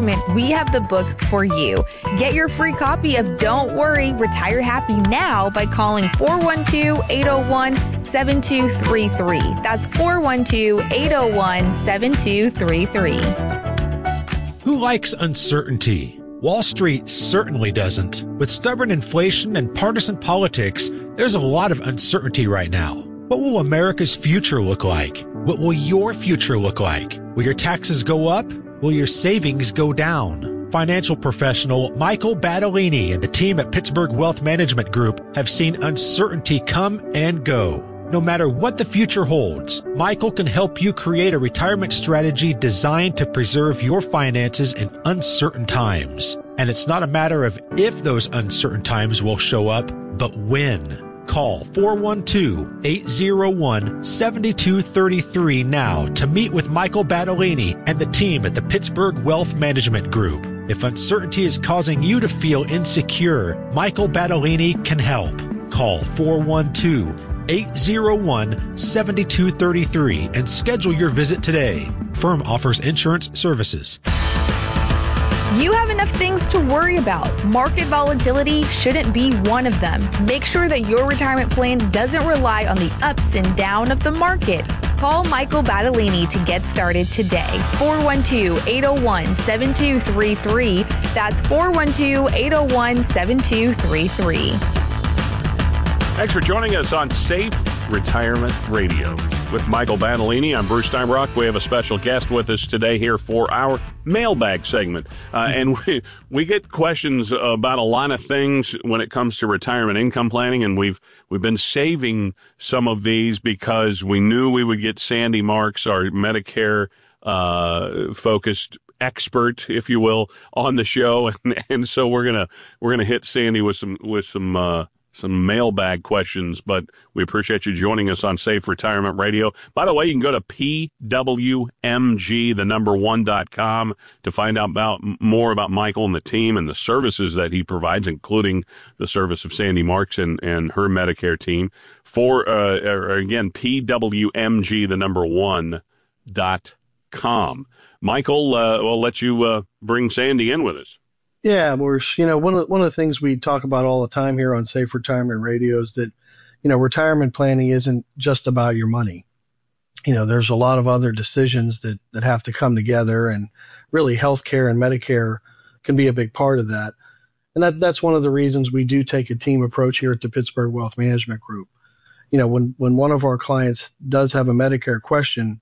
retirement, we have the book for you. Get your free copy of Don't Worry, Retire Happy now by calling 412-801-7233. That's 412-801-7233. Who likes uncertainty? Wall Street certainly doesn't. With stubborn inflation and partisan politics, there's a lot of uncertainty right now. What will America's future look like? What will your future look like? Will your taxes go up? Will your savings go down? Financial professional Michael Battolini and the team at Pittsburgh Wealth Management Group have seen uncertainty come and go. No matter what the future holds, Michael can help you create a retirement strategy designed to preserve your finances in uncertain times. And it's not a matter of if those uncertain times will show up, but when. Call 412-801-7233 now to meet with Michael Battolini and the team at the Pittsburgh Wealth Management Group. If uncertainty is causing you to feel insecure, Michael Battolini can help. Call 412-801-7233 and schedule your visit today. Firm offers insurance services. You have enough things to worry about. Market volatility shouldn't be one of them. Make sure that your retirement plan doesn't rely on the ups and downs of the market. Call Michael Battolini to get started today. 412-801-7233. That's 412-801-7233. Thanks for joining us on Safe Retirement Radio. With Michael Battolini, I'm Bruce Steinbrock. We have a special guest with us today here for our mailbag segment. And we get questions about a lot of things when it comes to retirement income planning, and we've been saving some of these because we knew we would get Sandy Marks, our Medicare focused expert, if you will, on the show, and so we're gonna hit Sandy with some mailbag questions, but we appreciate you joining us on Safe Retirement Radio. By the way, you can go to pwmg1.com to find out more about Michael and the team and the services that he provides, including the service of Sandy Marks and her Medicare team. Again, pwmg1.com. Michael, we'll let you bring Sandy in with us. Yeah, Maurice, one of the things we talk about all the time here on Safe Retirement Radio is that, retirement planning isn't just about your money. There's a lot of other decisions that have to come together, and really healthcare and Medicare can be a big part of that. And that's one of the reasons we do take a team approach here at the Pittsburgh Wealth Management Group. When one of our clients does have a Medicare question,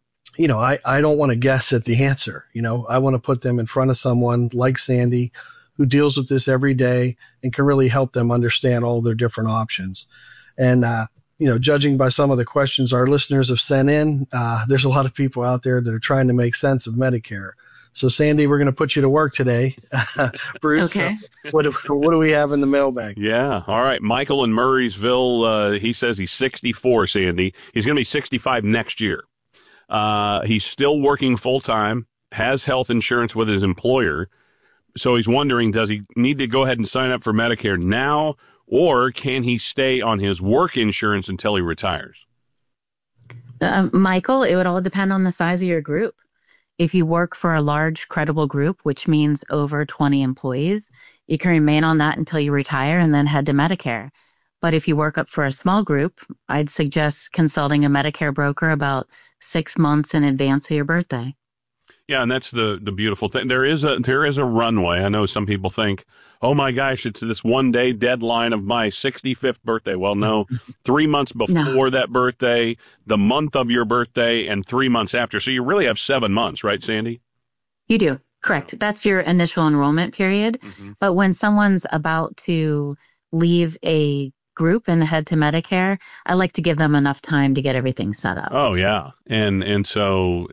I don't want to guess at the answer. I want to put them in front of someone like Sandy who deals with this every day and can really help them understand all their different options. And, judging by some of the questions our listeners have sent in, there's a lot of people out there that are trying to make sense of Medicare. So, Sandy, we're going to put you to work today. Bruce, okay. What do we have in the mailbag? Yeah, all right. Michael in Murraysville, he says he's 64, Sandy. He's going to be 65 next year. He's still working full-time, has health insurance with his employer, so he's wondering, does he need to go ahead and sign up for Medicare now, or can he stay on his work insurance until he retires? Michael, it would all depend on the size of your group. If you work for a large, credible group, which means over 20 employees, you can remain on that until you retire and then head to Medicare. But if you work up for a small group, I'd suggest consulting a Medicare broker about 6 months in advance of your birthday. Yeah, and that's the beautiful thing. There is a runway. I know some people think, oh my gosh, it's this one-day deadline of my 65th birthday. Well, no, 3 months before that birthday, the month of your birthday, and 3 months after. So you really have 7 months, right, Sandy? You do, correct. That's your initial enrollment period. Mm-hmm. But when someone's about to leave a group and head to Medicare, I like to give them enough time to get everything set up. Oh yeah, and so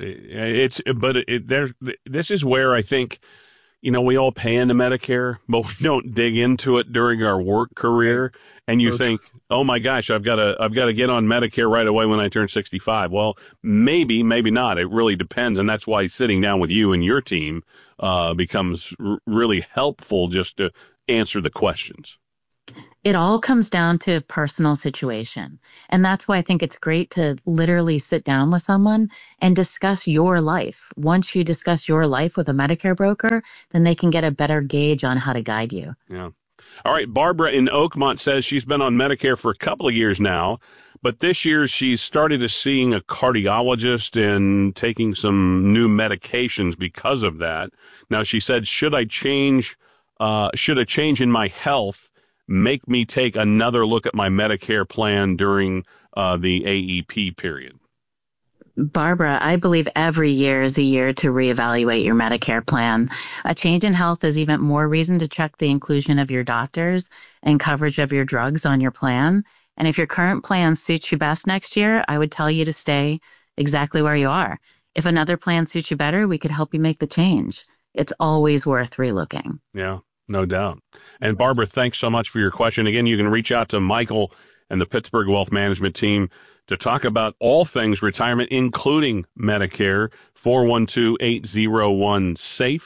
this is where I think, we all pay into Medicare, but we don't dig into it during our work career. And you think, oh my gosh, I've got to get on Medicare right away when I turn 65. Well, maybe not. It really depends, and that's why sitting down with you and your team becomes really helpful just to answer the questions. It all comes down to personal situation. And that's why I think it's great to literally sit down with someone and discuss your life. Once you discuss your life with a Medicare broker, then they can get a better gauge on how to guide you. Yeah. All right. Barbara in Oakmont says she's been on Medicare for a couple of years now, but this year she's started seeing a cardiologist and taking some new medications because of that. Now, she said, should a change in my health make me take another look at my Medicare plan during the AEP period? Barbara, I believe every year is a year to reevaluate your Medicare plan. A change in health is even more reason to check the inclusion of your doctors and coverage of your drugs on your plan. And if your current plan suits you best next year, I would tell you to stay exactly where you are. If another plan suits you better, we could help you make the change. It's always worth relooking. Yeah, no doubt. And Barbara, thanks so much for your question. Again, you can reach out to Michael and the Pittsburgh Wealth Management team to talk about all things retirement, including Medicare. 412-801-SAFE,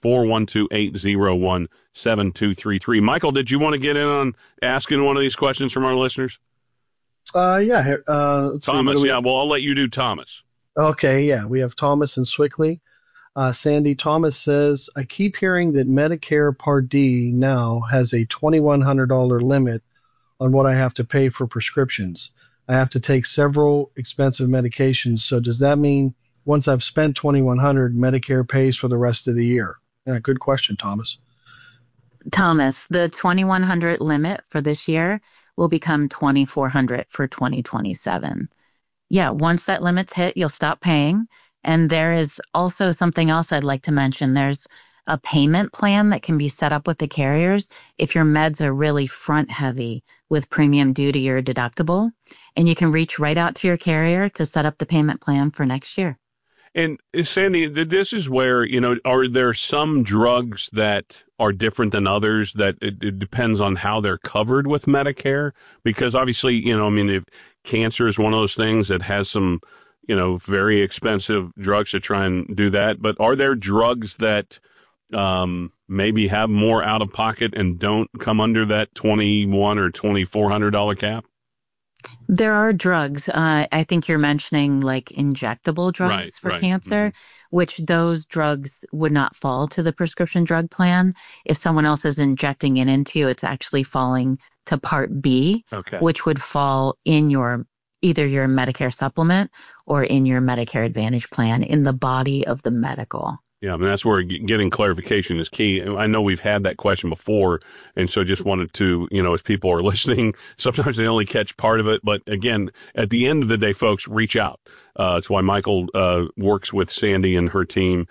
412-801-7233. Michael, did you want to get in on asking one of these questions from our listeners? Yeah. Thomas, yeah. Well, I'll let you do Thomas. Okay, yeah. We have Thomas and Swickley. Sandy, Thomas says, I keep hearing that Medicare Part D now has a $2,100 limit on what I have to pay for prescriptions. I have to take several expensive medications. So does that mean once I've spent $2,100, Medicare pays for the rest of the year? Yeah, good question, Thomas. Thomas, the $2,100 limit for this year will become $2,400 for 2027. Yeah, once that limit's hit, you'll stop paying. And there is also something else I'd like to mention. There's a payment plan that can be set up with the carriers if your meds are really front heavy with premium due to your deductible. And you can reach right out to your carrier to set up the payment plan for next year. And Sandy, this is where, are there some drugs that are different than others that it depends on how they're covered with Medicare? Because obviously, if cancer is one of those things that has some, very expensive drugs to try and do that. But are there drugs that maybe have more out of pocket and don't come under that $2,100 or $2,400 cap? There are drugs. I think you're mentioning like injectable drugs for cancer, which those drugs would not fall to the prescription drug plan. If someone else is injecting it into you, it's actually falling to Part B, which would fall in either your Medicare supplement or in your Medicare Advantage plan in the body of the medical. Yeah, I mean, that's where getting clarification is key. I know we've had that question before, and so just wanted to, as people are listening, sometimes they only catch part of it. But again, at the end of the day, folks, reach out. That's why Michael works with Sandy and her team.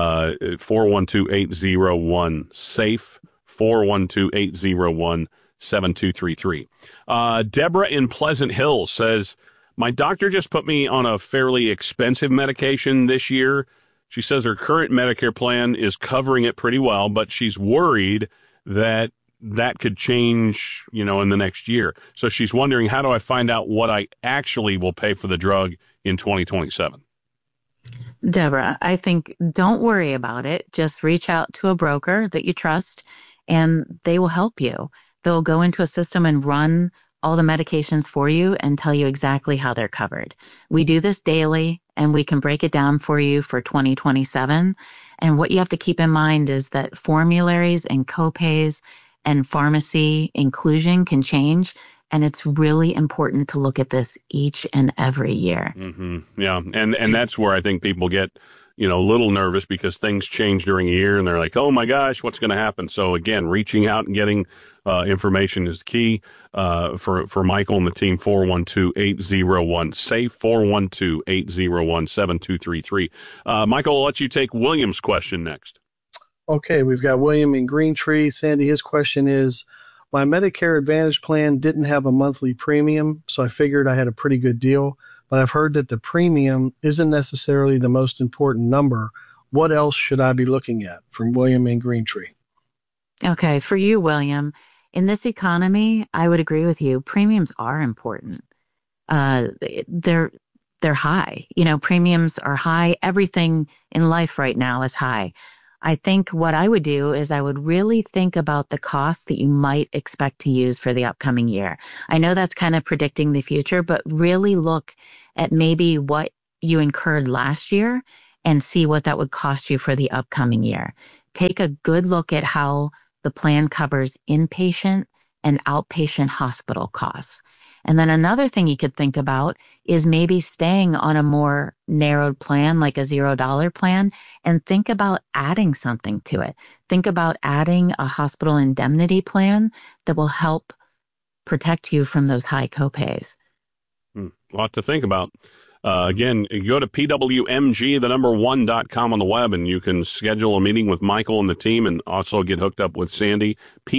412-801-SAFE, 412-801-7233. Deborah in Pleasant Hill says, my doctor just put me on a fairly expensive medication this year. She says her current Medicare plan is covering it pretty well, but she's worried that could change, in the next year. So she's wondering, how do I find out what I actually will pay for the drug in 2027? Deborah, I think don't worry about it. Just reach out to a broker that you trust, and they will help you. They'll go into a system and run all the medications for you and tell you exactly how they're covered. We do this daily, and we can break it down for you for 2027. And what you have to keep in mind is that formularies and copays and pharmacy inclusion can change, and it's really important to look at this each and every year. Mm-hmm. Yeah, and that's where I think people get a little nervous because things change during a year, and they're like, oh my gosh, what's going to happen? So again, reaching out and getting information is key for Michael and the team. 412-801-SAFE, 412-801-7233. Michael, I'll let you take William's question next. Okay, we've got William in Green Tree. Sandy, his question is, my Medicare Advantage plan didn't have a monthly premium, so I figured I had a pretty good deal, but I've heard that the premium isn't necessarily the most important number. What else should I be looking at? From William in Green Tree. Okay, for you, William, in this economy, I would agree with you. Premiums are important. They're high. Premiums are high. Everything in life right now is high. I think what I would do is I would really think about the cost that you might expect to use for the upcoming year. I know that's kind of predicting the future, but really look at maybe what you incurred last year and see what that would cost you for the upcoming year. Take a good look at how the plan covers inpatient and outpatient hospital costs. And then another thing you could think about is maybe staying on a more narrowed plan, like a $0 plan, and think about adding something to it. Think about adding a hospital indemnity plan that will help protect you from those high copays. A lot to think about. Again, you go to pwmg1.com on the web, and you can schedule a meeting with Michael and the team and also get hooked up with Sandy,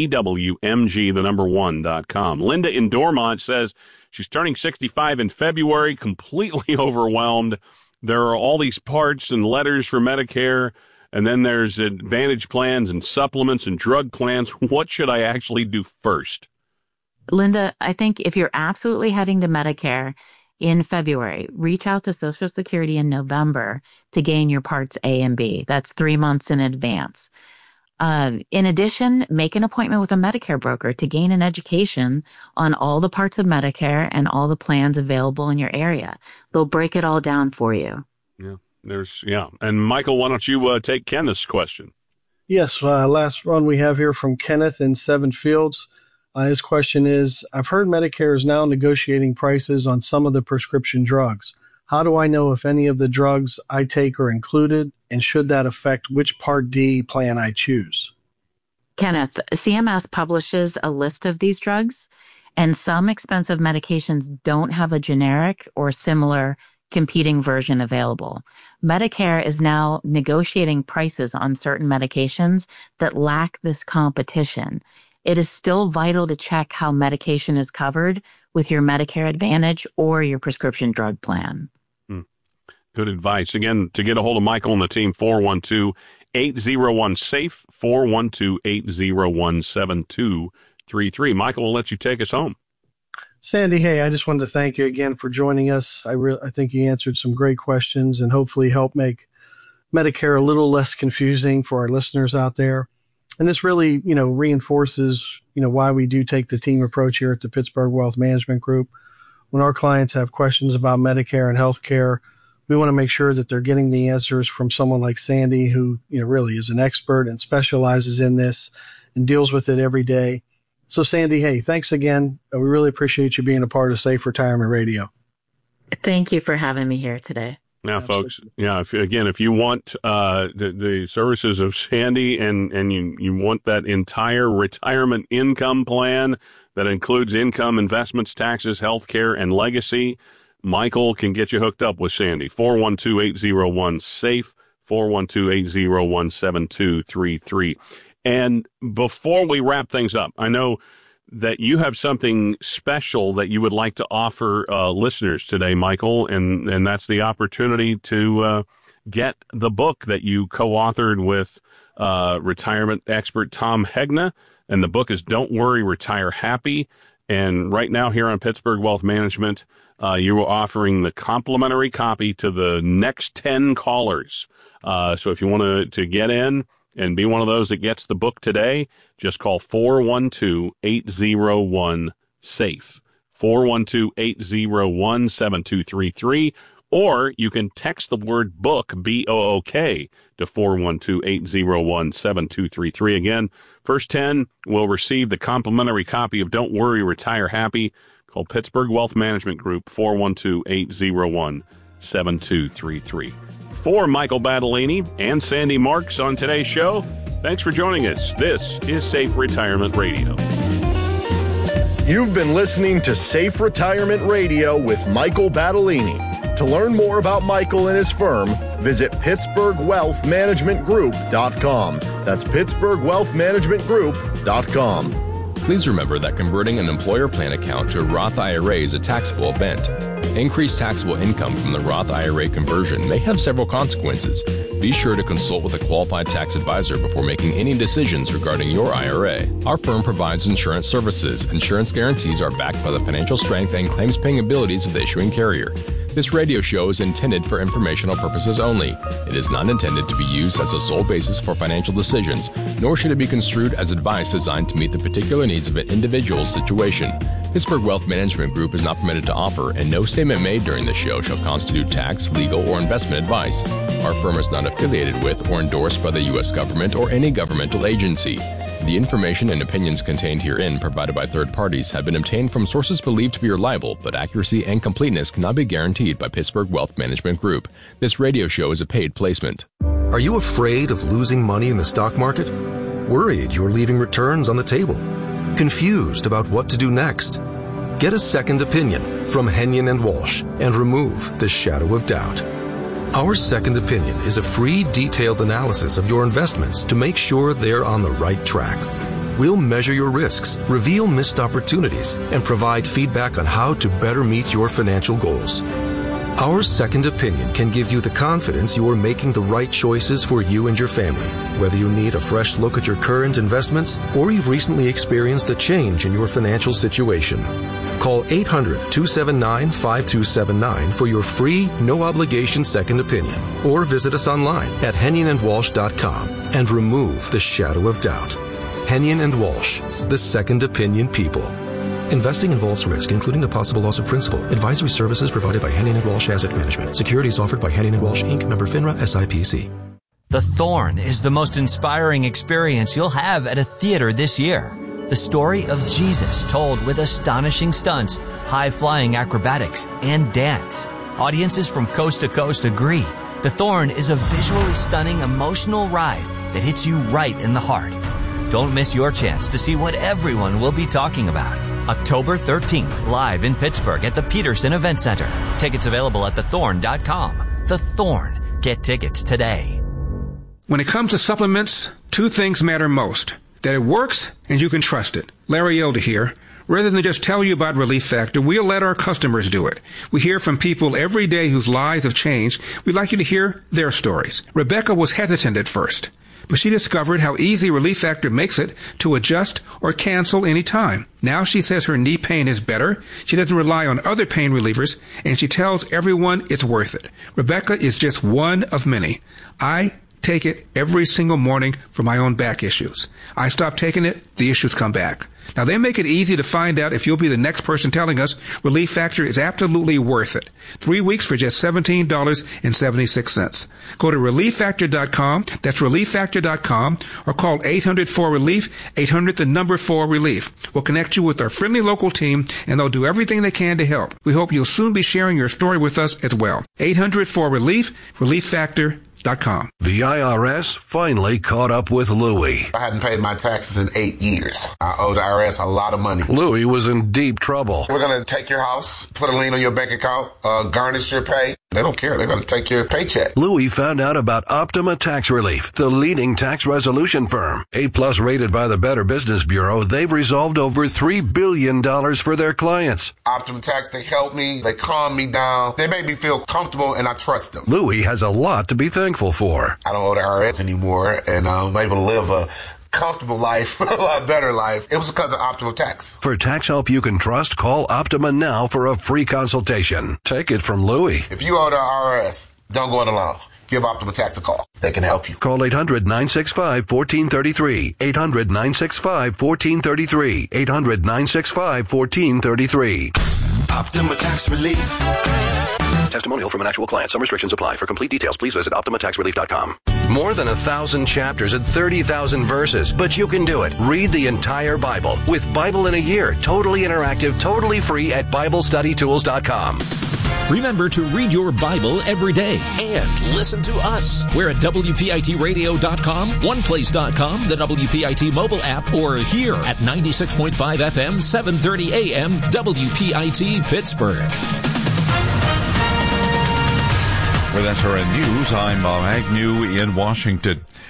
pwmg1.com. Linda in Dormont says she's turning 65 in February, completely overwhelmed. There are all these parts and letters for Medicare, and then there's Advantage plans and supplements and drug plans. What should I actually do first? Linda, I think if you're absolutely heading to Medicare in February, reach out to Social Security in November to gain your Parts A and B. That's 3 months in advance. In addition, make an appointment with a Medicare broker to gain an education on all the parts of Medicare and all the plans available in your area. They'll break it all down for you. Yeah. And Michael, why don't you take Kenneth's question? Yes, last one we have here from Kenneth in Seven Fields. His question is, I've heard Medicare is now negotiating prices on some of the prescription drugs. How do I know if any of the drugs I take are included, and should that affect which Part D plan I choose? Kenneth, CMS publishes a list of these drugs, and some expensive medications don't have a generic or similar competing version available. Medicare is now negotiating prices on certain medications that lack this competition. It is still vital to check how medication is covered with your Medicare Advantage or your prescription drug plan. Good advice. Again, to get a hold of Michael and the team, 412-801-SAFE, 412-801-7233. Michael, we'll let you take us home. Sandy, hey, I just wanted to thank you again for joining us. I think you answered some great questions and hopefully help make Medicare a little less confusing for our listeners out there. And this really, reinforces, why we do take the team approach here at the Pittsburgh Wealth Management Group. When our clients have questions about Medicare and healthcare, we want to make sure that they're getting the answers from someone like Sandy, who, really is an expert and specializes in this and deals with it every day. So, Sandy, hey, thanks again. We really appreciate you being a part of Safe Retirement Radio. Thank you for having me here today. Now, folks, if you want the services of Sandy and you want that entire retirement income plan that includes income, investments, taxes, health care, and legacy, Michael can get you hooked up with Sandy. 412-801-SAFE, 412-801-7233. And before we wrap things up, I know that you have something special that you would like to offer listeners today, Michael, and that's the opportunity to get the book that you co-authored with retirement expert Tom Hegna, and the book is Don't Worry, Retire Happy. And right now here on Pittsburgh Wealth Management, you are offering the complimentary copy to the next 10 callers. So if you want to get in and be one of those that gets the book today, just call 412-801-SAFE, 412-801-7233, or you can text the word book, B-O-O-K, to 412-801-7233. Again, first 10 will receive the complimentary copy of Don't Worry, Retire Happy. Call Pittsburgh Wealth Management Group, 412-801-7233. For Michael Battolini and Sandy Marks on today's show, thanks for joining us. This is Safe Retirement Radio. You've been listening to Safe Retirement Radio with Michael Battolini. To learn more about Michael and his firm, visit PittsburghWealthManagementGroup.com. That's PittsburghWealthManagementGroup.com. Please remember that converting an employer plan account to a Roth IRA is a taxable event. Increased taxable income from the Roth IRA conversion may have several consequences. Be sure to consult with a qualified tax advisor before making any decisions regarding your IRA. Our firm provides insurance services. Insurance guarantees are backed by the financial strength and claims-paying abilities of the issuing carrier. This radio show is intended for informational purposes only. It is not intended to be used as a sole basis for financial decisions, nor should it be construed as advice designed to meet the particular needs of an individual's situation. Pittsburgh Wealth Management Group is not permitted to offer, and no statement made during this show shall constitute tax, legal, or investment advice. Our firm is not affiliated with or endorsed by the U.S. government or any governmental agency. The information and opinions contained herein, provided by third parties, have been obtained from sources believed to be reliable, but accuracy and completeness cannot be guaranteed by Pittsburgh Wealth Management Group. This radio show is a paid placement. Are you afraid of losing money in the stock market? Worried you're leaving returns on the table? Confused about what to do next? Get a second opinion from Henyon & Walsh and remove the shadow of doubt. Our second opinion is a free, detailed analysis of your investments to make sure they're on the right track. We'll measure your risks, reveal missed opportunities, and provide feedback on how to better meet your financial goals. Our second opinion can give you the confidence you are making the right choices for you and your family, whether you need a fresh look at your current investments or you've recently experienced a change in your financial situation. Call 800-279-5279 for your free, no-obligation second opinion, or visit us online at HenyonandWalsh.com and remove the shadow of doubt. Henyon & Walsh, the second opinion people. Investing involves risk, including the possible loss of principal. Advisory services provided by Henyon & Walsh Asset Management. Securities offered by Henyon & Walsh, Inc., member FINRA, SIPC. The Thorn is the most inspiring experience you'll have at a theater this year. The story of Jesus told with astonishing stunts, high-flying acrobatics, and dance. Audiences from coast to coast agree. The Thorn is a visually stunning, emotional ride that hits you right in the heart. Don't miss your chance to see what everyone will be talking about. October 13th, live in Pittsburgh at the Peterson Event Center. Tickets available at thethorn.com. The Thorn. Get tickets today. When it comes to supplements, two things matter most. That it works and you can trust it. Larry Elder here. Rather than just tell you about Relief Factor, we'll let our customers do it. We hear from people every day whose lives have changed. We'd like you to hear their stories. Rebecca was hesitant at first, but she discovered how easy Relief Factor makes it to adjust or cancel any time. Now she says her knee pain is better, she doesn't rely on other pain relievers, and she tells everyone it's worth it. Rebecca is just one of many. I take it every single morning for my own back issues. I stop taking it, the issues come back. Now, they make it easy to find out if you'll be the next person telling us Relief Factor is absolutely worth it. 3 weeks for just $17.76. Go to ReliefFactor.com. That's ReliefFactor.com. Or call 800-4RELIEF, 800-4RELIEF. We'll connect you with our friendly local team, and they'll do everything they can to help. We hope you'll soon be sharing your story with us as well. 800-4RELIEF, ReliefFactor.com. The IRS finally caught up with Louie. I hadn't paid my taxes in 8 years. I owe the IRS a lot of money. Louie was in deep trouble. We're going to take your house, put a lien on your bank account, garnish your pay. They don't care. They're going to take your paycheck. Louie found out about Optima Tax Relief, the leading tax resolution firm. A-plus rated by the Better Business Bureau, they've resolved over $3 billion for their clients. Optima Tax, they help me. They calm me down. They make me feel comfortable, and I trust them. Louie has a lot to be thankful for. I don't owe the IRS anymore, and I'm able to live a comfortable life, a lot better life. It was because of Optima Tax. For tax help you can trust, call Optima now for a free consultation. Take it from Louie. If you owe the IRS, don't go it alone. Give Optima Tax a call. They can help you. Call 800-965-1433. 800-965-1433. 800-965-1433. Optima Tax Relief. Testimonial from an actual client. Some restrictions apply. For complete details, please visit OptimaTaxRelief.com. More than 1,000 chapters and 30,000 verses, but you can do it. Read the entire Bible with Bible in a Year. Totally interactive, totally free at BibleStudyTools.com. Remember to read your Bible every day and listen to us. We're at WPITradio.com, OnePlace.com, the WPIT mobile app, or here at 96.5 FM, 730 AM, WPIT Pittsburgh. With SRN News, I'm Bob Agnew in Washington.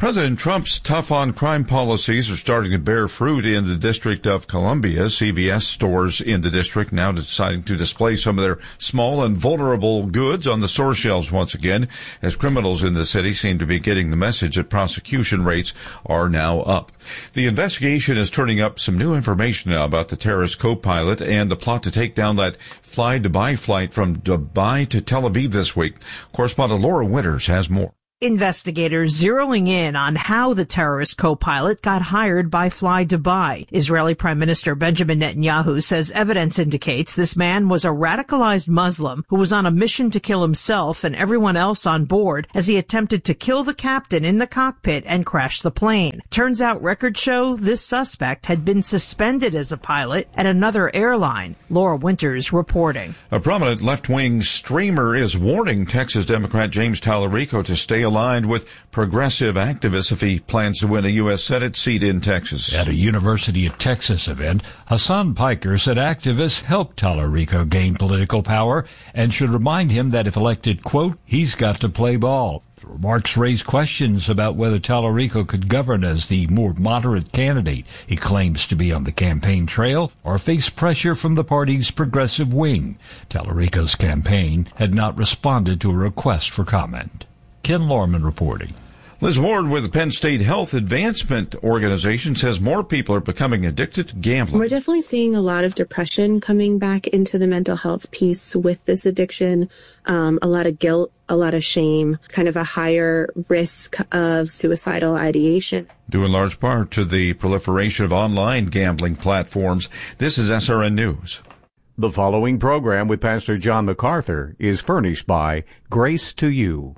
President Trump's tough-on-crime policies are starting to bear fruit in the District of Columbia. CVS stores in the district now deciding to display some of their small and vulnerable goods on the store shelves once again, as criminals in the city seem to be getting the message that prosecution rates are now up. The investigation is turning up some new information now about the terrorist co-pilot and the plot to take down that Fly Dubai flight from Dubai to Tel Aviv this week. Correspondent Laura Winters has more. Investigators zeroing in on how the terrorist co-pilot got hired by Fly Dubai. Israeli Prime Minister Benjamin Netanyahu says evidence indicates this man was a radicalized Muslim who was on a mission to kill himself and everyone else on board as he attempted to kill the captain in the cockpit and crash the plane. Turns out records show this suspect had been suspended as a pilot at another airline. Laura Winters reporting. A prominent left-wing streamer is warning Texas Democrat James Tallarico to stay aligned with progressive activists if he plans to win a U.S. Senate seat in Texas. At a University of Texas event, Hassan Piker said activists helped Tallarico gain political power and should remind him that if elected, quote, he's got to play ball. The remarks raised questions about whether Tallarico could govern as the more moderate candidate he claims to be on the campaign trail or face pressure from the party's progressive wing. Tallarico's campaign had not responded to a request for comment. Ken Lorman reporting. Liz Ward with the Penn State Health Advancement Organization says more people are becoming addicted to gambling. We're definitely seeing a lot of depression coming back into the mental health piece with this addiction, a lot of guilt, a lot of shame, kind of a higher risk of suicidal ideation. Due in large part to the proliferation of online gambling platforms. This is SRN News. The following program with Pastor John MacArthur is furnished by Grace to You.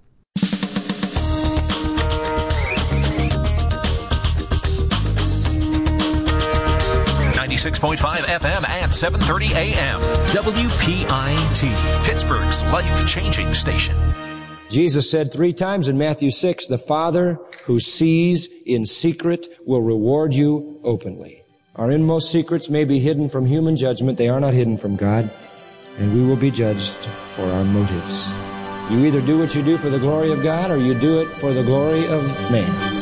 96.5 FM at 7:30 a.m. WPIT, Pittsburgh's life-changing station. Jesus said 3 times in Matthew 6, the Father who sees in secret will reward you openly. Our inmost secrets may be hidden from human judgment. They are not hidden from God, and we will be judged for our motives. You either do what you do for the glory of God or you do it for the glory of man.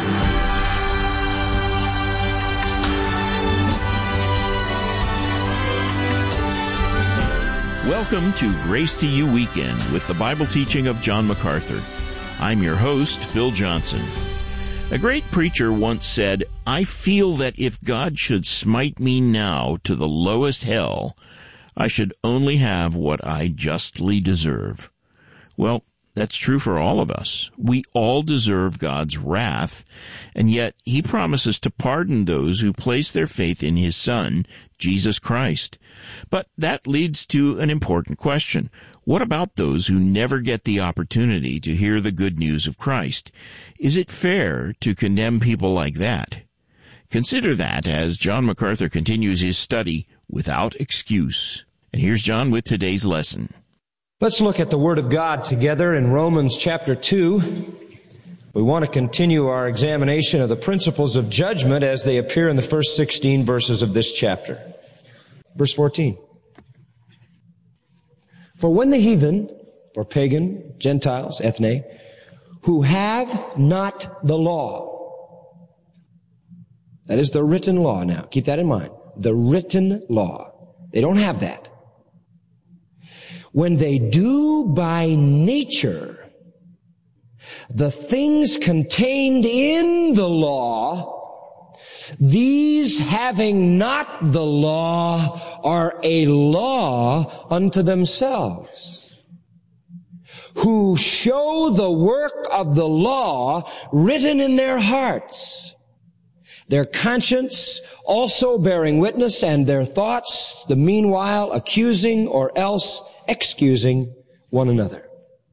Welcome to Grace to You Weekend with the Bible teaching of John MacArthur. I'm your host, Phil Johnson. A great preacher once said, "I feel that if God should smite me now to the lowest hell, I should only have what I justly deserve." Well, that's true for all of us. We all deserve God's wrath, and yet He promises to pardon those who place their faith in His Son, Jesus Christ. But that leads to an important question. What about those who never get the opportunity to hear the good news of Christ? Is it fair to condemn people like that? Consider that as John MacArthur continues his study without excuse. And here's John with today's lesson. Let's look at the Word of God together in Romans chapter 2. We want to continue our examination of the principles of judgment as they appear in the first 16 verses of this chapter. Verse 14. For when the heathen, or pagan, Gentiles, ethne, who have not the law, that is the written law now, keep that in mind, the written law, they don't have that. When they do by nature the things contained in the law, these having not the law are a law unto themselves, who show the work of the law written in their hearts, their conscience also bearing witness, and their thoughts the meanwhile accusing or else excusing one another.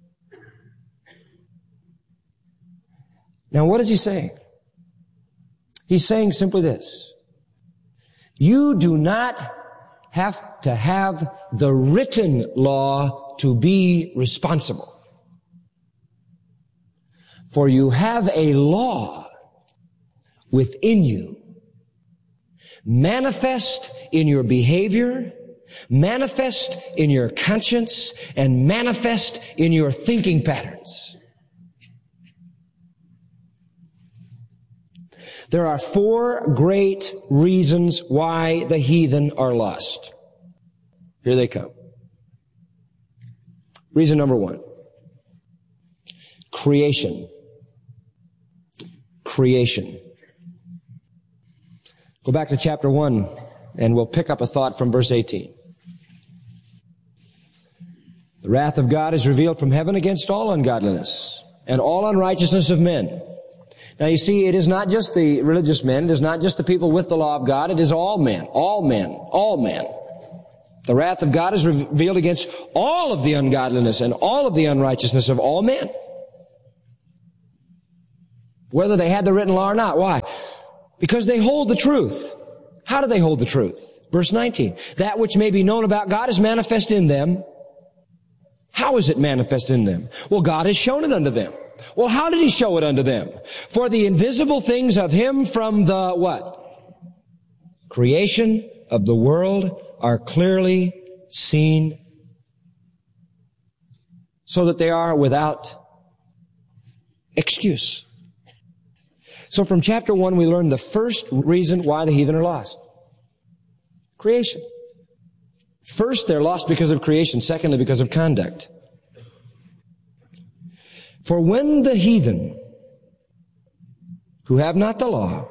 Now, what is he saying? He's saying simply this. You do not have to have the written law to be responsible. For you have a law within you, manifest in your behavior, manifest in your conscience, and manifest in your thinking patterns. There are 4 great reasons why the heathen are lost. Here they come. Reason number 1. Creation. Creation. Go back to chapter 1, and we'll pick up a thought from verse 18. The wrath of God is revealed from heaven against all ungodliness and all unrighteousness of men. Now you see, it is not just the religious men, it is not just the people with the law of God, it is all men, all men, all men. The wrath of God is revealed against all of the ungodliness and all of the unrighteousness of all men. Whether they had the written law or not. Why? Because they hold the truth. How do they hold the truth? Verse 19. That which may be known about God is manifest in them. How is it manifest in them? Well, God has shown it unto them. Well, how did He show it unto them? For the invisible things of Him from the what? Creation of the world are clearly seen, so that they are without excuse. So from chapter 1, we learn the first reason why the heathen are lost. Creation. First, they're lost because of creation. Secondly, because of conduct. For when the heathen, who have not the law,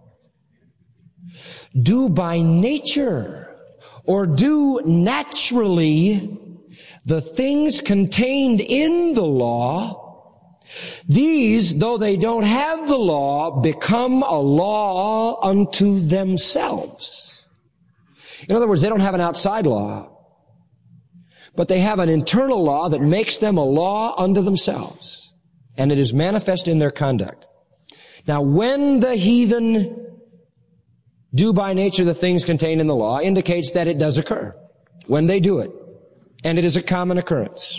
do by nature or do naturally the things contained in the law, these, though they don't have the law, become a law unto themselves. In other words, they don't have an outside law, but they have an internal law that makes them a law unto themselves, and it is manifest in their conduct. Now, when the heathen do by nature the things contained in the law, indicates that it does occur when they do it, and it is a common occurrence.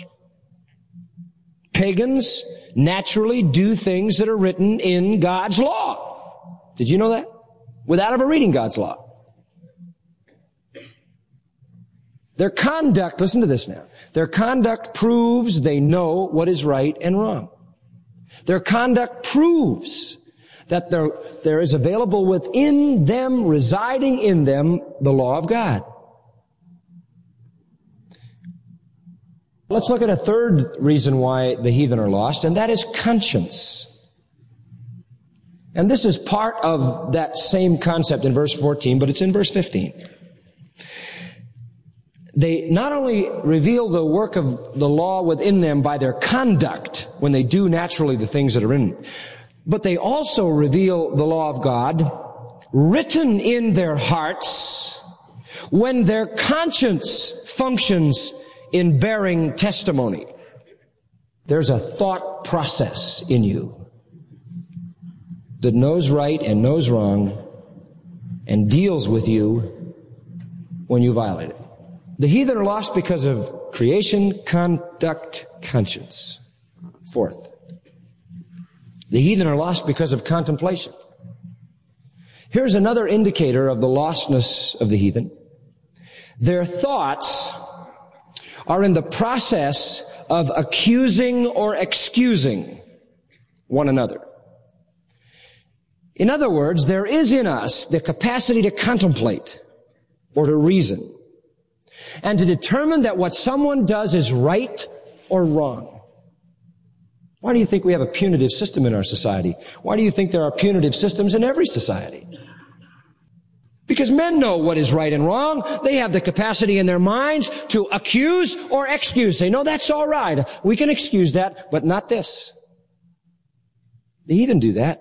Pagans naturally do things that are written in God's law. Did you know that? Without ever reading God's law. Their conduct, listen to this now, their conduct proves they know what is right and wrong. Their conduct proves that there is available within them, residing in them, the law of God. Let's look at a third reason why the heathen are lost, and that is conscience. And this is part of that same concept in verse 14, but it's in verse 15. They not only reveal the work of the law within them by their conduct, when they do naturally the things that are in it, but they also reveal the law of God written in their hearts when their conscience functions in bearing testimony. There's a thought process in you that knows right and knows wrong and deals with you when you violate it. The heathen are lost because of creation, conduct, conscience. Fourth, the heathen are lost because of contemplation. Here's another indicator of the lostness of the heathen. Their thoughts are in the process of accusing or excusing one another. In other words, there is in us the capacity to contemplate or to reason and to determine that what someone does is right or wrong. Why do you think we have a punitive system in our society? Why do you think there are punitive systems in every society? Because men know what is right and wrong. They have the capacity in their minds to accuse or excuse. They know that's all right. We can excuse that, but not this. The heathen do that.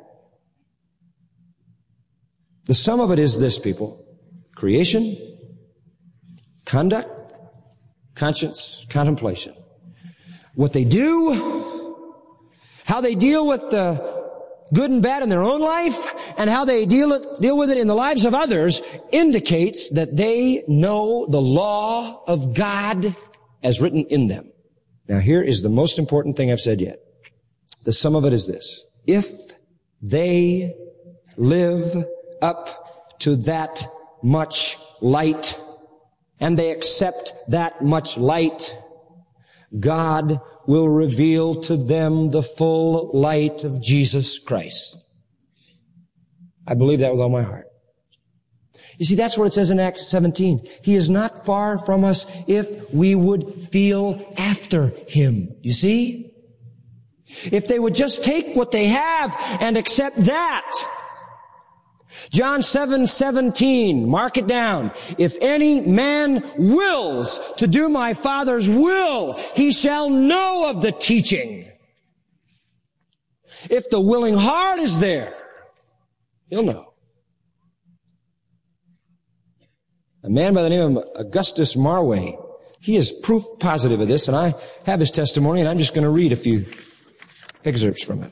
The sum of it is this, people. Creation, conduct, conscience, contemplation. What they do, how they deal with the good and bad in their own life, and how they deal with it in the lives of others, indicates that they know the law of God as written in them. Now here is the most important thing I've said yet. The sum of it is this. If they live up to that much light, and they accept that much light, God will reveal to them the full light of Jesus Christ. I believe that with all my heart. You see, that's what it says in Acts 17. He is not far from us if we would feel after him. You see? If they would just take what they have and accept that. John 7:17, mark it down. If any man wills to do my Father's will, he shall know of the teaching. If the willing heart is there, he'll know. A man by the name of Augustus Marway, he is proof positive of this, and I have his testimony, and I'm just going to read a few excerpts from it.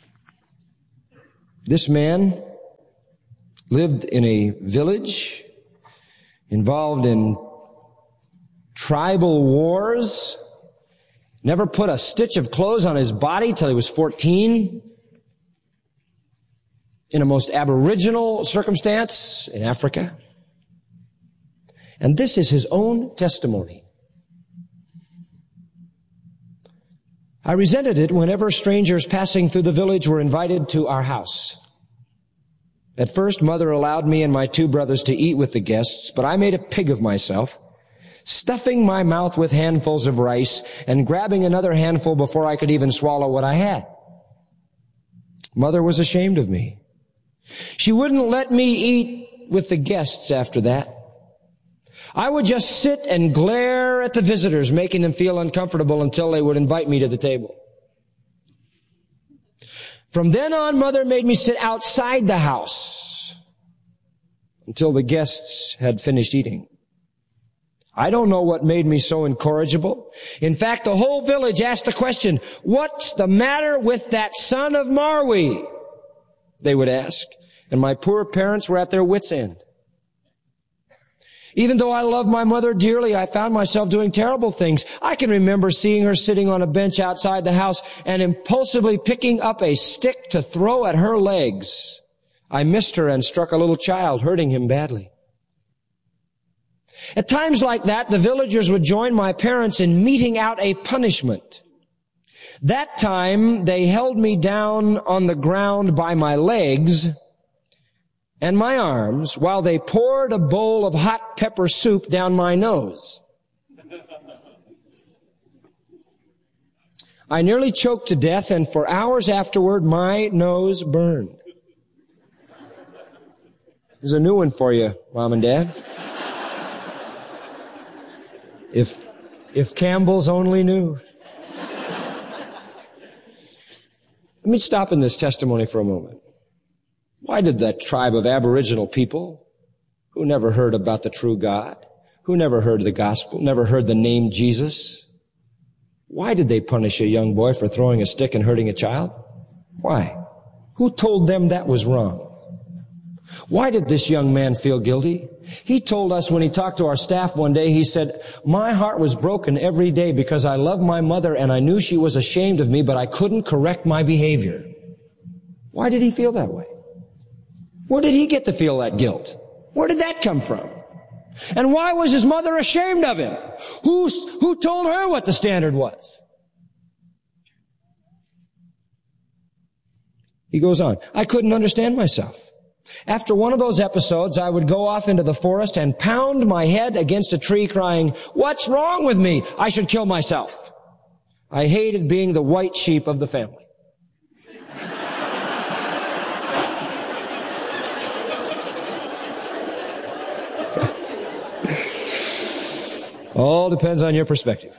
This man lived in a village involved in tribal wars, never put a stitch of clothes on his body till he was 14, in a most aboriginal circumstance in Africa. And this is his own testimony. I resented it whenever strangers passing through the village were invited to our house. At first, Mother allowed me and my 2 brothers to eat with the guests, but I made a pig of myself, stuffing my mouth with handfuls of rice and grabbing another handful before I could even swallow what I had. Mother was ashamed of me. She wouldn't let me eat with the guests after that. I would just sit and glare at the visitors, making them feel uncomfortable until they would invite me to the table. From then on, Mother made me sit outside the house until the guests had finished eating. I don't know what made me so incorrigible. In fact, the whole village asked the question, "What's the matter with that son of Marway?" They would ask, and my poor parents were at their wits' end. Even though I loved my mother dearly, I found myself doing terrible things. I can remember seeing her sitting on a bench outside the house and impulsively picking up a stick to throw at her legs. I missed her and struck a little child, hurting him badly. At times like that, the villagers would join my parents in meting out a punishment. That time, they held me down on the ground by my legs and my arms while they poured a bowl of hot pepper soup down my nose. I nearly choked to death, and for hours afterward, my nose burned. There's a new one for you, Mom and Dad. If Campbell's only knew. Let me stop in this testimony for a moment. Why did that tribe of Aboriginal people who never heard about the true God, who never heard the gospel, never heard the name Jesus, why did they punish a young boy for throwing a stick and hurting a child? Why? Who told them that was wrong? Why did this young man feel guilty? He told us when he talked to our staff one day, he said, "My heart was broken every day because I loved my mother and I knew she was ashamed of me, but I couldn't correct my behavior." Why did he feel that way? Where did he get to feel that guilt? Where did that come from? And why was his mother ashamed of him? Who told her what the standard was? He goes on, "I couldn't understand myself. After one of those episodes, I would go off into the forest and pound my head against a tree crying, 'What's wrong with me? I should kill myself.' I hated being the white sheep of the family." All depends on your perspective.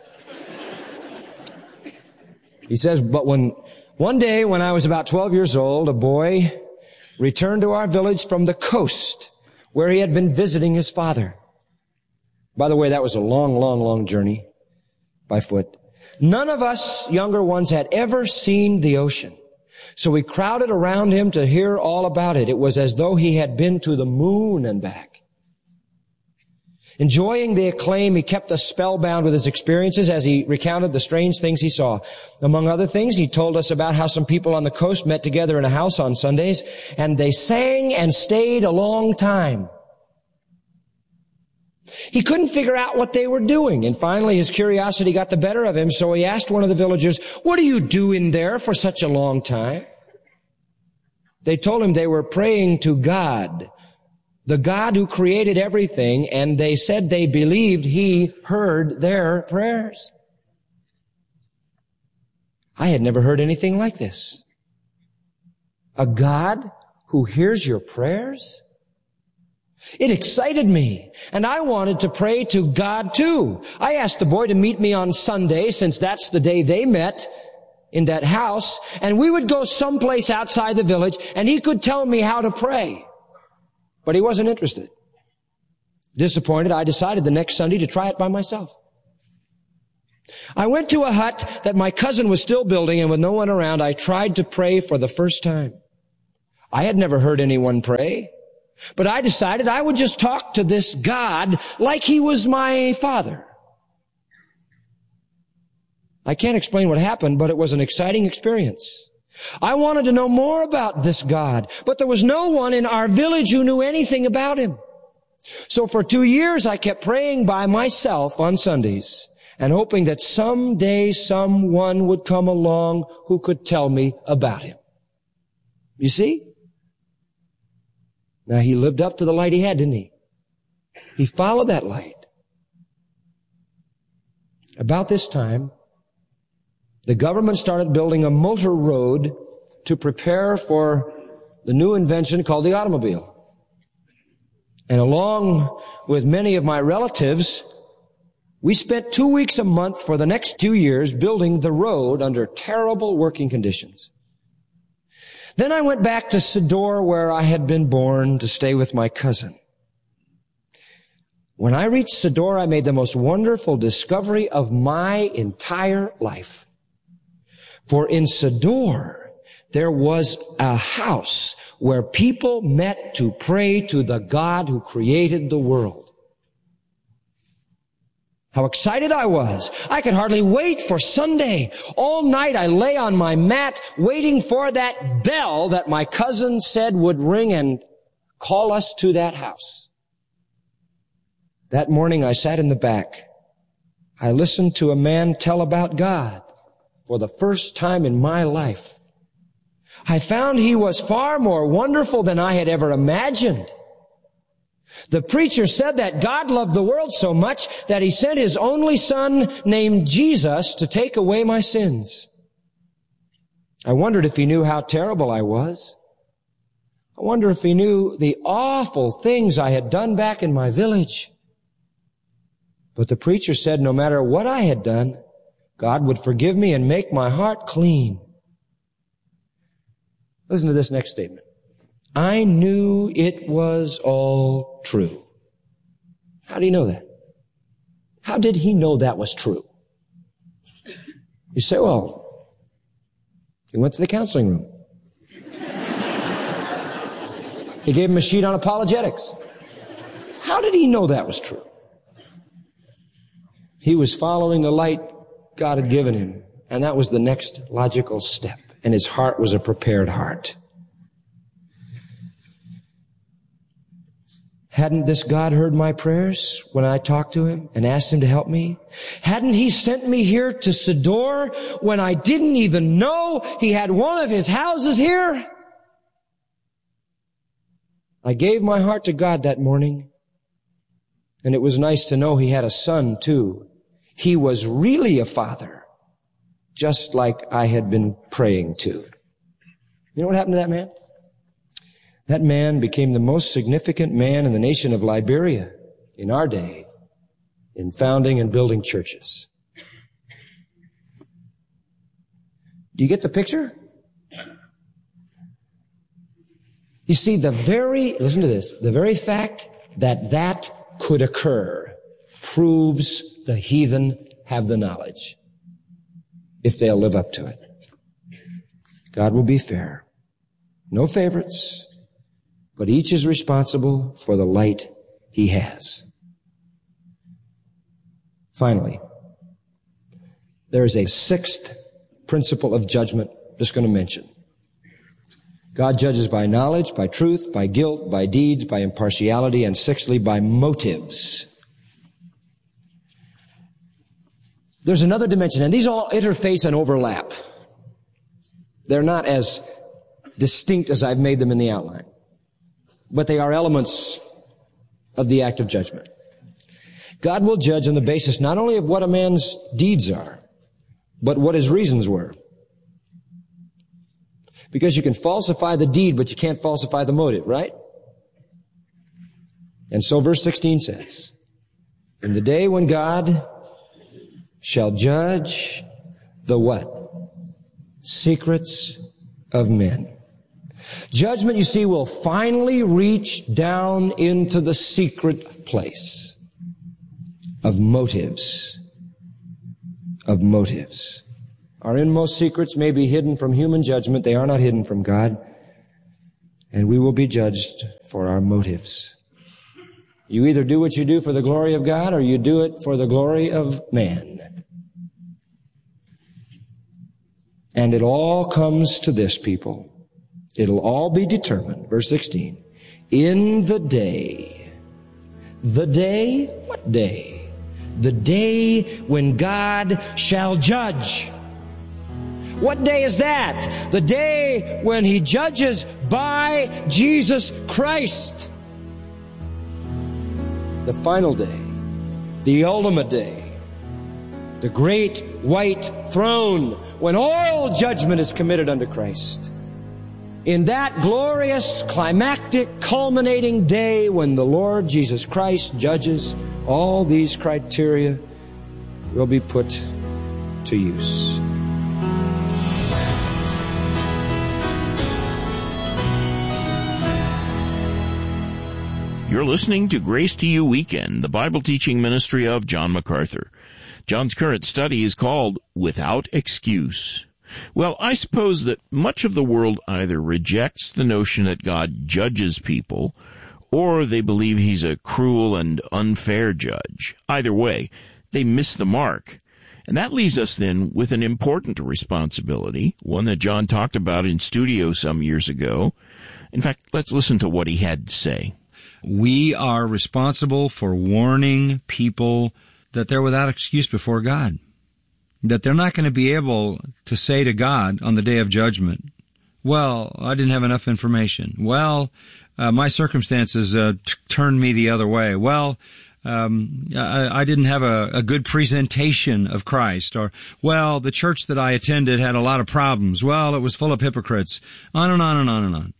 He says, "But one day when I was about 12 years old, a boy returned to our village from the coast where he had been visiting his father." By the way, that was a long journey by foot. None of us younger ones had ever seen the ocean, so we crowded around him to hear all about it. It was as though he had been to the moon and back. Enjoying the acclaim, he kept us spellbound with his experiences as he recounted the strange things he saw. Among other things, he told us about how some people on the coast met together in a house on Sundays, and they sang and stayed a long time. He couldn't figure out what they were doing, and finally his curiosity got the better of him, so he asked one of the villagers, "What do you do in there for such a long time?" They told him they were praying to God, the God who created everything, and they said they believed he heard their prayers. I had never heard anything like this. A God who hears your prayers? It excited me, and I wanted to pray to God too. I asked the boy to meet me on Sunday, since that's the day they met in that house, and we would go someplace outside the village, and he could tell me how to pray. But he wasn't interested. Disappointed, I decided the next Sunday to try it by myself. I went to a hut that my cousin was still building, and with no one around, I tried to pray for the first time. I had never heard anyone pray, but I decided I would just talk to this God like he was my father. I can't explain what happened, but it was an exciting experience. I wanted to know more about this God, but there was no one in our village who knew anything about him. So for 2 years, I kept praying by myself on Sundays and hoping that someday someone would come along who could tell me about him. You see? Now, he lived up to the light he had, didn't he? He followed that light. About this time, the government started building a motor road to prepare for the new invention called the automobile. And along with many of my relatives, we spent 2 weeks a month for the next 2 years building the road under terrible working conditions. Then I went back to Sodor, where I had been born, to stay with my cousin. When I reached Sodor, I made the most wonderful discovery of my entire life. For in Sodor, there was a house where people met to pray to the God who created the world. How excited I was. I could hardly wait for Sunday. All night I lay on my mat waiting for that bell that my cousin said would ring and call us to that house. That morning I sat in the back. I listened to a man tell about God for the first time in my life. I found he was far more wonderful than I had ever imagined. The preacher said that God loved the world so much that he sent his only son named Jesus to take away my sins. I wondered if he knew how terrible I was. I wonder if he knew the awful things I had done back in my village. But the preacher said no matter what I had done, God would forgive me and make my heart clean. Listen to this next statement. I knew it was all true. How do you know that? How did he know that was true? You say, well, he went to the counseling room. He gave him a sheet on apologetics. How did he know that was true? He was following the light God had given him, and that was the next logical step, and his heart was a prepared heart. Hadn't this God heard my prayers when I talked to him and asked him to help me? Hadn't he sent me here to Sodor when I didn't even know he had one of his houses here? I gave my heart to God that morning, and it was nice to know he had a son too. He was really a father, just like I had been praying to. You know what happened to that man? That man became the most significant man in the nation of Liberia in our day in founding and building churches. Do you get the picture? You see, listen to this, the very fact that that could occur proves the heathen have the knowledge if they'll live up to it. God will be fair. No favorites. But each is responsible for the light he has. Finally, there is a sixth principle of judgment I'm just going to mention. God judges by knowledge, by truth, by guilt, by deeds, by impartiality, and sixthly, by motives. There's another dimension, and these all interface and overlap. They're not as distinct as I've made them in the outline. But they are elements of the act of judgment. God will judge on the basis not only of what a man's deeds are, but what his reasons were. Because you can falsify the deed, but you can't falsify the motive, right? And so verse 16 says, in the day when God shall judge the what? Secrets of men. Judgment, you see, will finally reach down into the secret place of motives. Of motives. Our inmost secrets may be hidden from human judgment. They are not hidden from God. And we will be judged for our motives. You either do what you do for the glory of God or you do it for the glory of man. And it all comes to this, people. It'll all be determined. Verse 16. In the day. The day? What day? The day when God shall judge. What day is that? The day when He judges by Jesus Christ. The final day. The ultimate day. The great white throne when all judgment is committed unto Christ. In that glorious, climactic, culminating day when the Lord Jesus Christ judges, all these criteria will be put to use. You're listening to Grace to You Weekend, the Bible teaching ministry of John MacArthur. John's current study is called Without Excuse. Well, I suppose that much of the world either rejects the notion that God judges people, or they believe He's a cruel and unfair judge. Either way, they miss the mark. And that leaves us then with an important responsibility, one that John talked about in studio some years ago. In fact, let's listen to what he had to say. We are responsible for warning people that they're without excuse before God. That they're not going to be able to say to God on the day of judgment, well, I didn't have enough information. Well, my circumstances turned me the other way. Well, I didn't have a good presentation of Christ. Or, well, the church that I attended had a lot of problems. Well, it was full of hypocrites. On and on and on and on.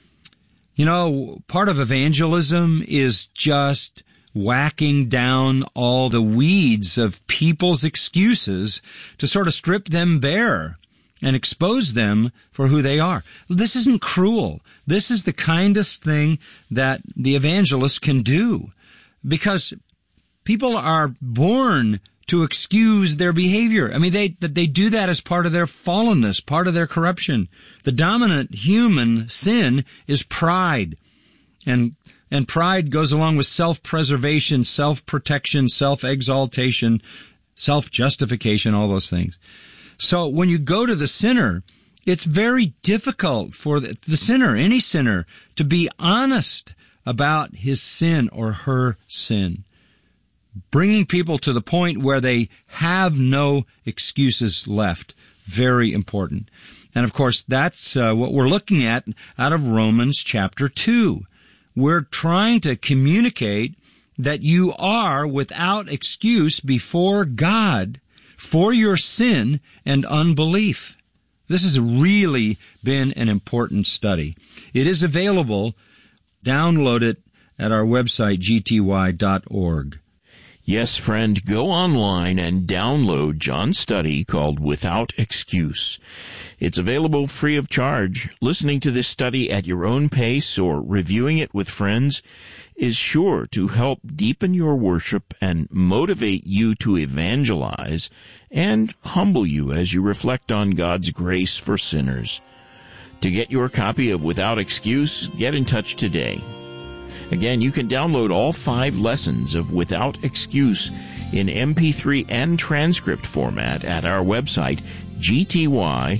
You know, part of evangelism is just whacking down all the weeds of people's excuses to sort of strip them bare and expose them for who they are. This isn't cruel. This is the kindest thing that the evangelist can do, because people are born to excuse their behavior. I mean, they do that as part of their fallenness, part of their corruption. The dominant human sin is pride. And pride goes along with self-preservation, self-protection, self-exaltation, self-justification, all those things. So when you go to the sinner, it's very difficult for the sinner, any sinner, to be honest about his sin or her sin. Bringing people to the point where they have no excuses left. Very important. And of course, that's what we're looking at out of Romans chapter 2. We're trying to communicate that you are without excuse before God for your sin and unbelief. This has really been an important study. It is available. Download it at our website, gty.org. Yes, friend, go online and download John's study called Without Excuse. It's available free of charge. Listening to this study at your own pace or reviewing it with friends is sure to help deepen your worship and motivate you to evangelize and humble you as you reflect on God's grace for sinners. To get your copy of Without Excuse, get in touch today. Again, you can download all 5 lessons of Without Excuse in MP3 and transcript format at our website, gty.org.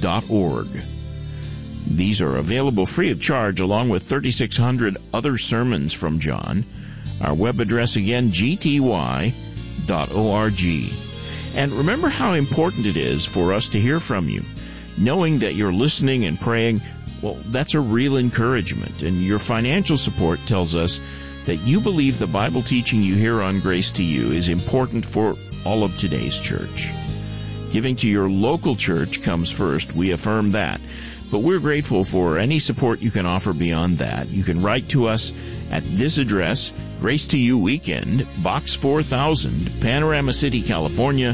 These are available free of charge along with 3,600 other sermons from John. Our web address again, gty.org. And remember how important it is for us to hear from you. Knowing that you're listening and praying well, that's a real encouragement. And your financial support tells us that you believe the Bible teaching you hear on Grace to You is important for all of today's church. Giving to your local church comes first. We affirm that. But we're grateful for any support you can offer beyond that. You can write to us at this address, Grace to You Weekend, Box 4000, Panorama City, California,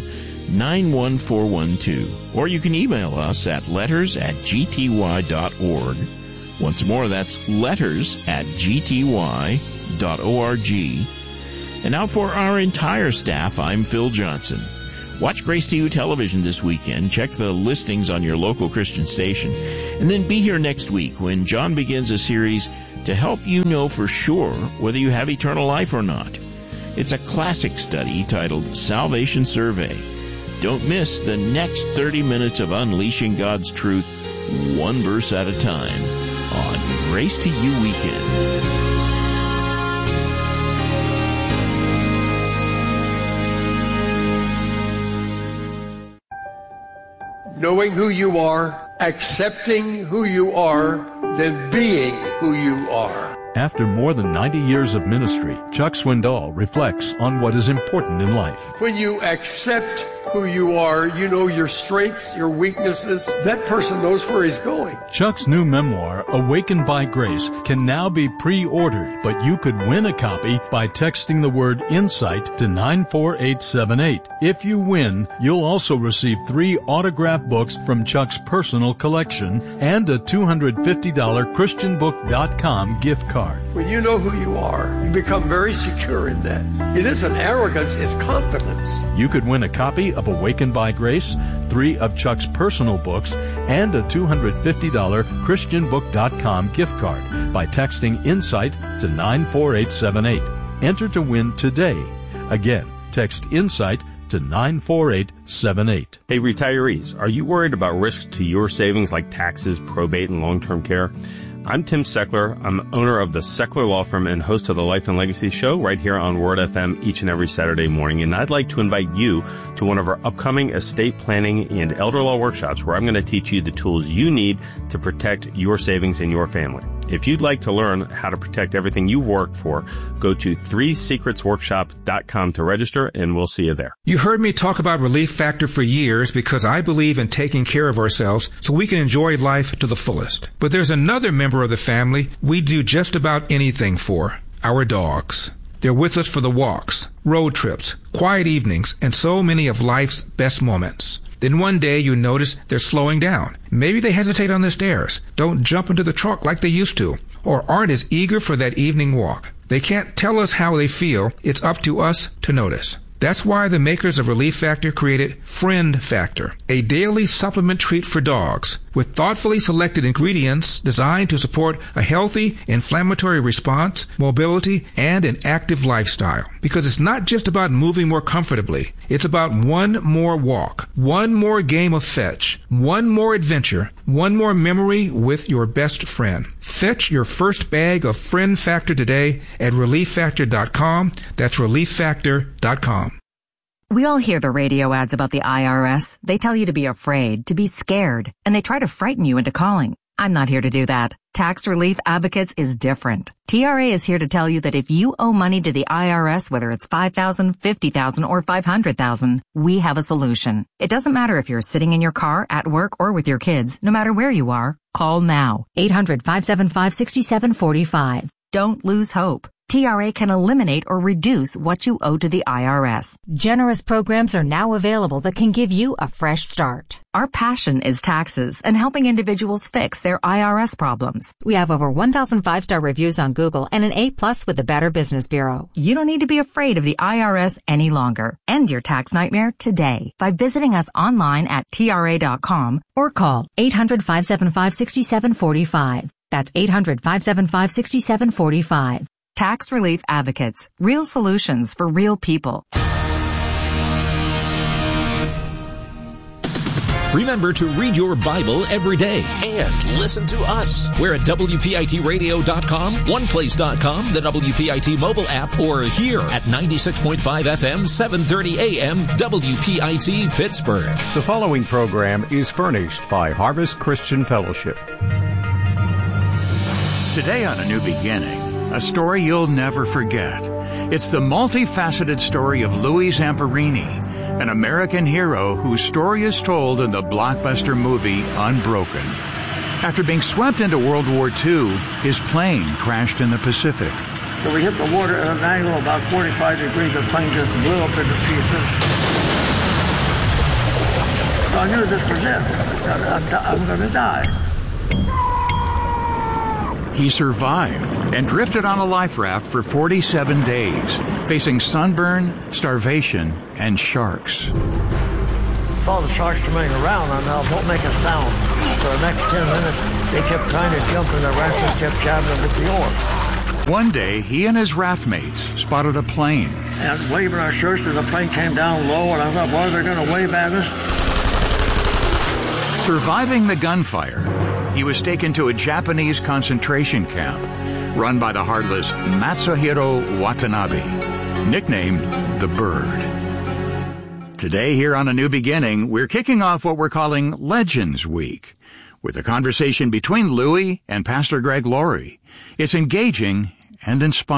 91412. Or you can email us at letters@gty.org. Once more, that's letters@gty.org. And now for our entire staff, I'm Phil Johnson. Watch Grace to You television this weekend. Check the listings on your local Christian station. And then be here next week when John begins a series to help you know for sure whether you have eternal life or not. It's a classic study titled Salvation Survey. Don't miss the next 30 minutes of unleashing God's truth, one verse at a time, on Grace to You Weekend. Knowing who you are, accepting who you are, then being who you are. After more than 90 years of ministry, Chuck Swindoll reflects on what is important in life. When you accept who you are, you know your strengths, your weaknesses. That person knows where he's going. Chuck's new memoir, Awakened by Grace, can now be pre-ordered, but you could win a copy by texting the word INSIGHT to 94878. If you win, you'll also receive 3 autographed books from Chuck's personal collection and a $250 ChristianBook.com gift card. When you know who you are, you become very secure in that. It isn't arrogance, it's confidence. You could win a copy of Awakened by Grace, 3 of Chuck's personal books, and a $250 ChristianBook.com gift card by texting INSIGHT to 94878. Enter to win today. Again, text INSIGHT to 94878. Hey retirees, are you worried about risks to your savings like taxes, probate, and long-term care? I'm Tim Seckler. I'm owner of the Seckler Law Firm and host of the Life and Legacy Show right here on Word FM each and every Saturday morning. And I'd like to invite you to one of our upcoming estate planning and elder law workshops where I'm going to teach you the tools you need to protect your savings and your family. If you'd like to learn how to protect everything you've worked for, go to 3secretsworkshop.com to register, and we'll see you there. You heard me talk about Relief Factor for years because I believe in taking care of ourselves so we can enjoy life to the fullest. But there's another member of the family we do just about anything for, our dogs. They're with us for the walks, road trips, quiet evenings, and so many of life's best moments. Then one day you notice they're slowing down. Maybe they hesitate on the stairs, don't jump into the truck like they used to, or aren't as eager for that evening walk. They can't tell us how they feel. It's up to us to notice. That's why the makers of Relief Factor created Friend Factor, a daily supplement treat for dogs with thoughtfully selected ingredients designed to support a healthy inflammatory response, mobility, and an active lifestyle. Because it's not just about moving more comfortably. It's about one more walk, one more game of fetch, one more adventure, one more memory with your best friend. Fetch your first bag of Friend Factor today at ReliefFactor.com. That's ReliefFactor.com. We all hear the radio ads about the IRS. They tell you to be afraid, to be scared, and they try to frighten you into calling. I'm not here to do that. Tax Relief Advocates is different. TRA is here to tell you that if you owe money to the IRS, whether it's $5,000, $50,000, or $500,000, we have a solution. It doesn't matter if you're sitting in your car, at work, or with your kids. No matter where you are, call now. 800-575-6745. Don't lose hope. TRA can eliminate or reduce what you owe to the IRS. Generous programs are now available that can give you a fresh start. Our passion is taxes and helping individuals fix their IRS problems. We have over 1,000 5-star reviews on Google and an A+ with the Better Business Bureau. You don't need to be afraid of the IRS any longer. End your tax nightmare today by visiting us online at TRA.com or call 800-575-6745. That's 800-575-6745. Tax Relief Advocates. Real solutions for real people. Remember to read your Bible every day and listen to us. We're at WPITradio.com, OnePlace.com, the WPIT mobile app, or here at 96.5 FM, 730 AM, WPIT Pittsburgh. The following program is furnished by Harvest Christian Fellowship. Today on A New Beginning, a story you'll never forget. It's the multifaceted story of Louis Zamperini, an American hero whose story is told in the blockbuster movie Unbroken. After being swept into World War II, his plane crashed in the Pacific. So we hit the water at an angle of about 45 degrees. The plane just blew up into pieces. So I knew this was it. I'm going to die. He survived and drifted on a life raft for 47 days, facing sunburn, starvation, and sharks. All the sharks swimming around, and don't make a sound. For the next 10 minutes, they kept trying to jump in the raft and kept jabbing them with the oar. One day, he and his raft mates spotted a plane. And waving our shirts, and the plane came down low, and I thought, boy, they're going to wave at us. Surviving the gunfire, he was taken to a Japanese concentration camp run by the heartless Matsuhiro Watanabe, nicknamed the Bird. Today, here on A New Beginning, we're kicking off what we're calling Legends Week with a conversation between Louis and Pastor Greg Laurie. It's engaging and inspiring.